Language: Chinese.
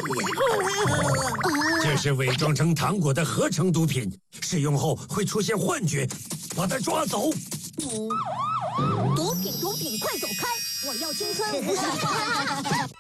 这是伪装成糖果的合成毒品，使用后会出现幻觉，把它抓走。 毒品，快走开！我要青春无限。